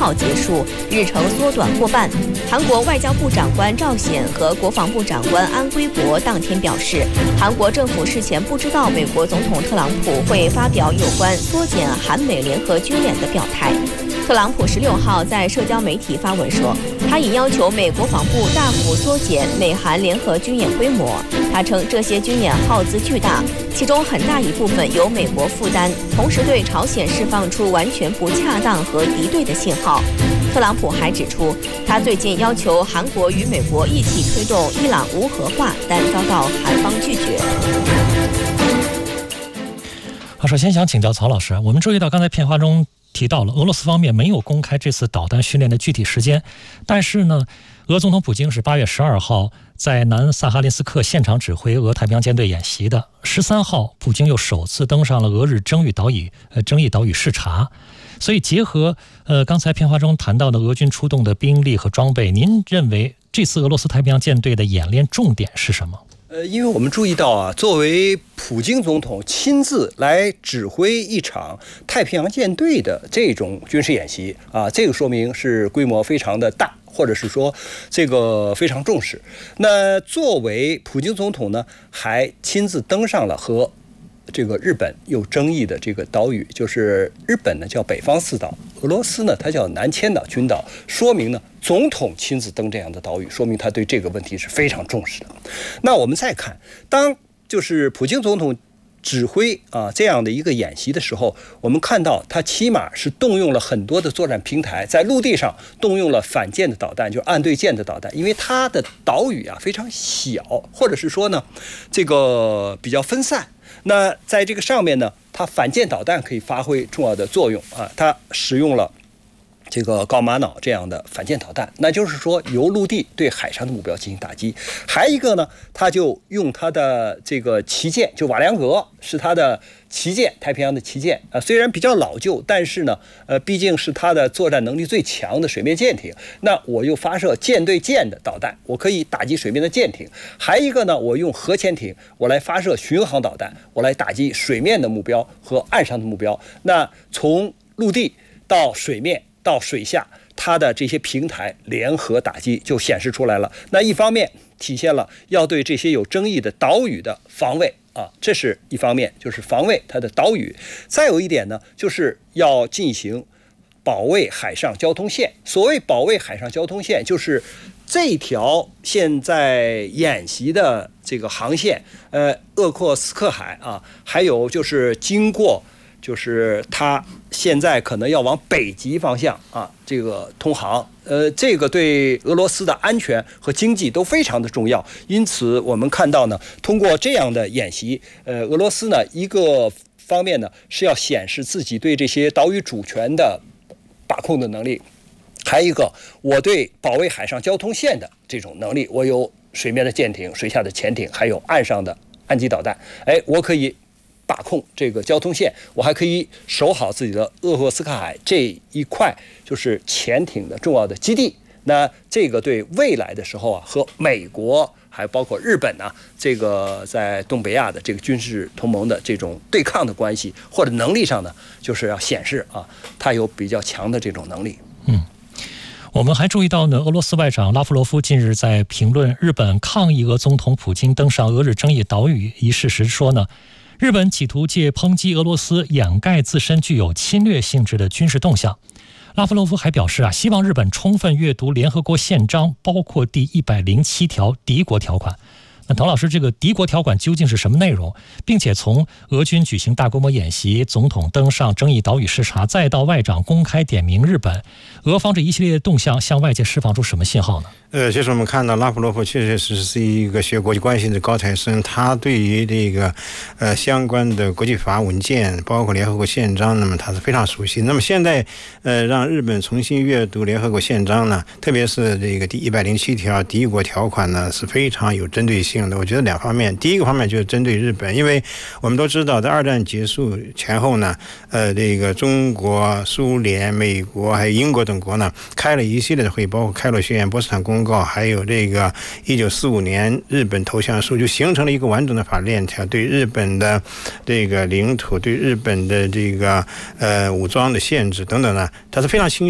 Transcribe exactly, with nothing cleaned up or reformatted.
号结束，日程缩短过半。韩国外交部长官赵显和国防部长官安圭博当天表示，韩国政府事前不知道美国总统特朗普会发表有关缩减韩美联合军演的表态。特朗普十六号在社交媒体发文说，他已要求美国防部大幅缩减美韩联合军演规模。他称这些军演耗资巨大，其中很大一部分由美国负担，同时对朝鲜释放出完全不恰当和敌对的信号。特朗普还指出，他最近要求韩国与美国一起推动伊朗无核化，但遭到韩方拒绝。 好，首先想请教曹老师，我们注意到刚才片花中提到了俄罗斯方面没有公开这次导弹训练的具体时间，但是呢，俄总统普京是八月十二号在南萨哈林斯克现场指挥俄太平洋舰队演习的。十三号，普京又首次登上了俄日争议岛屿呃争议岛屿视察。所以结合呃刚才片花中谈到的俄军出动的兵力和装备，您认为这次俄罗斯太平洋舰队的演练重点是什么？ 呃，因为我们注意到啊，作为普京总统亲自来指挥一场太平洋舰队的这种军事演习啊，这个说明是规模非常的大，或者是说这个非常重视。那作为普京总统呢，还亲自登上了和这个日本有争议的这个岛屿，就是日本呢叫北方四岛，俄罗斯呢它叫南千岛群岛，说明呢总统亲自登这样的岛屿，说明他对这个问题是非常重视的。那我们再看，当就是普京总统指挥啊这样的一个演习的时候，我们看到他起码是动用了很多的作战平台，在陆地上动用了反舰的导弹，就是岸对舰的导弹，因为它的岛屿啊非常小，或者是说呢这个比较分散。那在这个上面呢，它反舰导弹可以发挥重要的作用啊，它使用了这个高玛瑙这样的反舰导弹，那就是说由陆地对海上的目标进行打击。还一个呢，他就用他的这个旗舰，就瓦良格是他的旗舰，太平洋的旗舰啊，虽然比较老旧，但是呢，呃，毕竟是他的作战能力最强的水面舰艇。那我又发射舰对舰的导弹，我可以打击水面的舰艇。还一个呢，我用核潜艇，我来发射巡航导弹，我来打击水面的目标和岸上的目标。那从陆地到水面到水下，它的这些平台联合打击就显示出来了。那一方面体现了要对这些有争议的岛屿的防卫啊，这是一方面，就是防卫它的岛屿。再有一点呢，就是要进行保卫海上交通线。所谓保卫海上交通线，就是这条现在演习的这个航线，呃，鄂霍次克海啊，还有就是经过。就是它现在可能要往北极方向啊，这个通航，呃，这个对俄罗斯的安全和经济都非常的重要。因此，我们看到呢，通过这样的演习，呃，俄罗斯呢一个方面呢是要显示自己对这些岛屿主权的把控的能力，还一个我对保卫海上交通线的这种能力，我有水面的舰艇、水下的潜艇，还有岸上的岸基导弹，哎，我可以把控这个交通线，我还可以守好自己的鄂霍次克海这一块就是潜艇的重要的基地。那这个对未来的时候啊，和美国还包括日本啊，这个在东北亚的这个军事同盟的这种对抗的关系或者能力上呢，就是要显示啊，它有比较强的这种能力。 嗯。我们还注意到呢，俄罗斯外长拉夫罗夫近日在评论日本抗议俄总统普京登上俄日争议岛屿一事时说呢，日本企图借抨击俄罗斯掩盖自身具有侵略性质的军事动向。拉夫罗夫还表示啊，希望日本充分阅读联合国宪章，包括第一百零七条敌国条款。那滕老师，这个敌国条款究竟是什么内容？并且从俄军举行大规模演习、总统登上争议岛屿视察，再到外长公开点名日本，俄方这一系列动向向外界释放出什么信号呢？ 呃，其实我们看到拉夫罗夫确确实实是一个学国际关系的高材生，他对于这个呃相关的国际法文件，包括联合国宪章，那么他是非常熟悉。那么现在呃让日本重新阅读联合国宪章呢，特别是这个第一百零七条敌国条款呢，是非常有针对性的。我觉得两方面，第一个方面就是针对日本，因为我们都知道在二战结束前后呢，呃，这个中国、苏联、美国还有英国等国呢，开了一系列的会议，包括开罗宣言、波茨坦公告，还有这个一九四五年日本投降书，就形成了一个完整的法链条，对日本的这个领土、对日本的这个呃武装的限制等等呢，它是非常清晰。